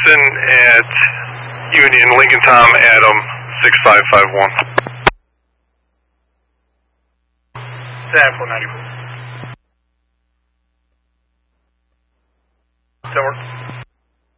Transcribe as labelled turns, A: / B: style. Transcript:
A: Houston at Union, Lincoln Tom, Adam, 6551.
B: Sam 494. Does that work?